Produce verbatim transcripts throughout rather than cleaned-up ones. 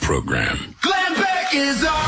program. Glenn Beck is on.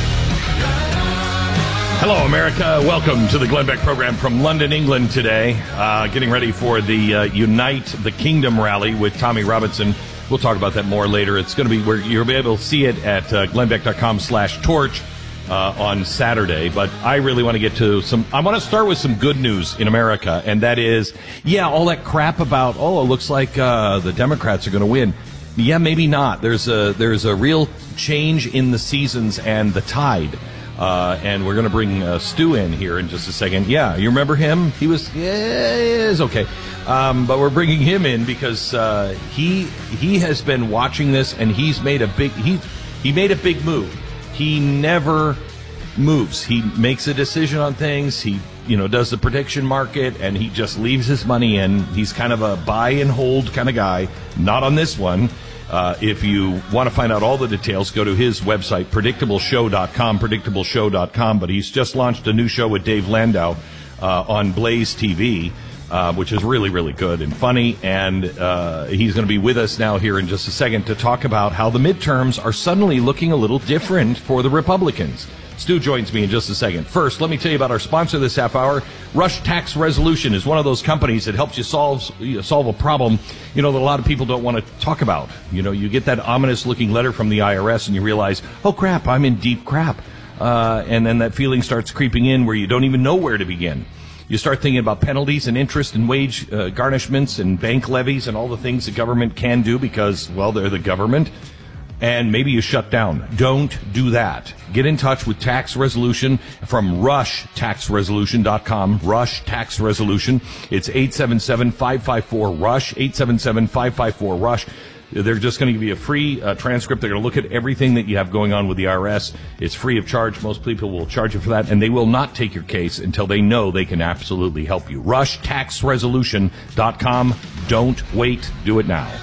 Hello, America. Welcome to the Glenn Beck program from London, England today. Uh, getting ready for the uh, Unite the Kingdom rally with Tommy Robinson. We'll talk about that more later. It's going to be where you'll be able to see it at uh, glennbeck.com slash torch uh, on Saturday. But I really want to get to some, I want to start with some good news in America. And that is, yeah, all that crap about, oh, it looks like uh, the Democrats are going to win. Yeah, maybe not. There's a, there's a real change in the seasons and the tide. Uh, and we're going to bring uh, Stu in here in just a second. Yeah, you remember him? He was, yeah, it's okay. Um, but we're bringing him in because uh, he he has been watching this, and he's made a big he he made a big move. He never moves. He makes a decision on things. He you know does the prediction market, and he just leaves his money in. He's kind of a buy and hold kind of guy. Not on this one. Uh, if you want to find out all the details, go to his website, predictable show dot com, predictable show dot com. But he's just launched a new show with Dave Landau uh, on Blaze T V, uh, which is really, really good and funny. And uh, he's going to be with us now here in just a second to talk about how the midterms are suddenly looking a little different for the Republicans. Stu joins me in just a second. First, let me tell you about our sponsor this half hour. Rush Tax Resolution is one of those companies that helps you solve you solve a problem, you know, that a lot of people don't want to talk about. You know, you get that ominous-looking letter from the I R S and you realize, oh, crap, I'm in deep crap. Uh, and then that feeling starts creeping in where you don't even know where to begin. You start thinking about penalties and interest and wage uh, garnishments and bank levies and all the things the government can do because, well, they're the government. And maybe you shut down. Don't do that. Get in touch with Tax Resolution from rush tax resolution dot com. Rush Tax Resolution. It's eight seven seven, five five four, RUSH, eight seven seven, five five four, RUSH. They're just going to give you a free uh, transcript. They're going to look at everything that you have going on with the I R S. It's free of charge. Most people will charge you for that, and they will not take your case until they know they can absolutely help you. rush tax resolution dot com. Don't wait. Do it now.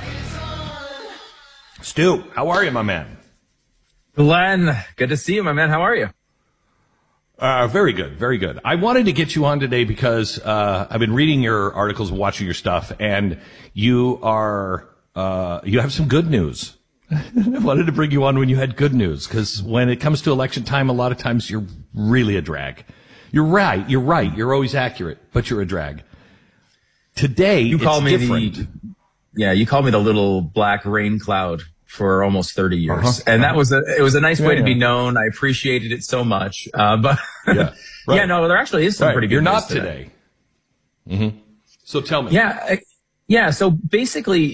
Stu, how are you, my man? Glenn, good to see you, my man. How are you? Uh, very good, very good. I wanted to get you on today because uh, I've been reading your articles, watching your stuff, and you are uh, you have some good news. I wanted to bring you on when you had good news because when it comes to election time, a lot of times you're really a drag. You're right, you're right, you're always accurate, but you're a drag. Today, you call it's me different. The, yeah, you called me the little black rain cloud for almost thirty years. Uh-huh. And that was a, it was a nice yeah, way yeah. to be known. I appreciated it so much. Uh, but yeah, right. yeah, no, there actually is some right. pretty good You're news not today. today. Mm-hmm. So tell me. Yeah. Yeah. So basically,